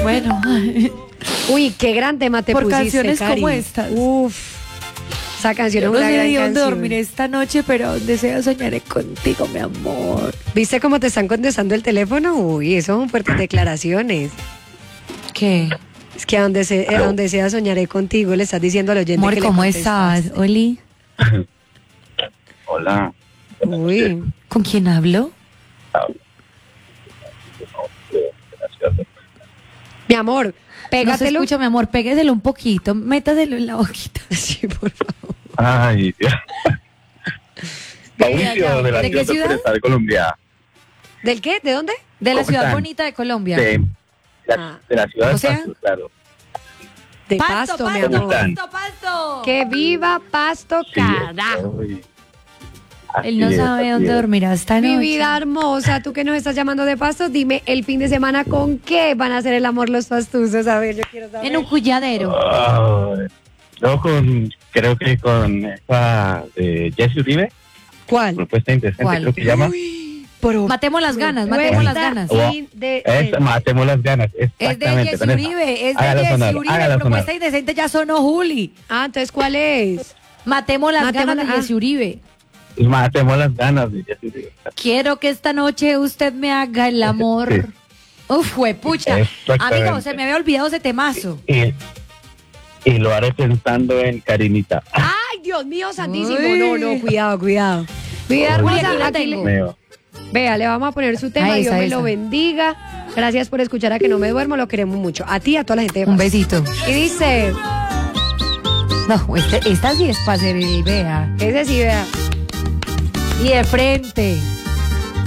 Bueno, Uy, qué gran tema te por pusiste, canciones Cari. como estas. Uf, esa canción es No una sé gran de dónde canción. dormir esta noche, pero deseo soñaré contigo, mi amor. ¿Viste cómo te están contestando el teléfono? Uy, eso son fuertes declaraciones. ¿Qué? Es que a donde sea soñaré contigo, le estás diciendo al oyente Amor, que le ¿cómo contestaste. estás, Oli? Hola. Uy, ¿Con quién hablo? mi amor, No se pégatelo. escucha, mi amor, pégueselo un poquito, métaselo en la boquita. Sí, por favor. Ay, Dios. Mauricio, de la ¿De qué ciudad ciudad? de Colombia. ¿Del qué? ¿De dónde? De la ¿Cómo ciudad están? bonita de Colombia. De Ah. la ciudad de O sea, Pasto, claro. De Pasto, mi amor. están? Pasto. Que viva Pasto, Sí, carajo. estoy. Él no Así es, sabe así dónde es. dormirá esta Mi noche. vida hermosa, tú que nos estás llamando de Pasto, dime el fin de semana con qué van a hacer el amor los pastusos. A ver, yo quiero saber. En un culladero. Ay, no, creo que con esta de Jesse Uribe, ¿Cuál? propuesta indecente, ¿Cuál? creo que llama. Matemos las ganas, matemos las ganas. Matemos las ganas. Es de Exactamente. Jessy con esa. Uribe, es de Hágala Jessy sonar, Uribe. hágala Propuesta sonar. indecente ya sonó Juli. Ah, entonces, ¿cuál es? Matemos las Matemos ganas de la- Jessy Uribe. Matemos las ganas de Jesse Uribe. Quiero que esta noche usted me haga el amor. Sí. Uf, juepucha. Exactamente. Amigo, se me había olvidado ese temazo. Y lo haré pensando en Karinita. Ay, Dios mío, santísimo. Uy. No, cuidado, cuidado. Vida Juli, hermosa, aquí la aquí tengo. Mío. vea, le vamos a poner su tema. A Dios esa, me esa. lo bendiga. Gracias por escuchar a Que No Me Duermo. Lo queremos mucho. A ti y a toda la gente de Un Pasto. besito. Y dice, No, esta sí es para hacer el vea. ese sí, vea. Y de frente.